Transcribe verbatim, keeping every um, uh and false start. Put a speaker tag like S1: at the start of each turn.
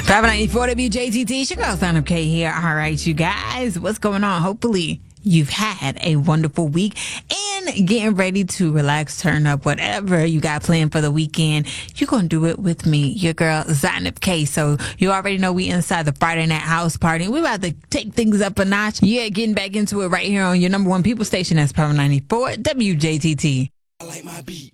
S1: five ninety-four W J T T, it's your girl, Zainab K here. All right, you guys, what's going on? Hopefully, you've had a wonderful week and getting ready to relax, turn up, whatever you got planned for the weekend. You're going to do it with me, your girl, Zainab K. So you already know we inside the Friday Night House Party. We're about to take things up a notch. Yeah, getting back into it right here on your number one people station. That's Power ninety-four W J T T.
S2: I like my beat.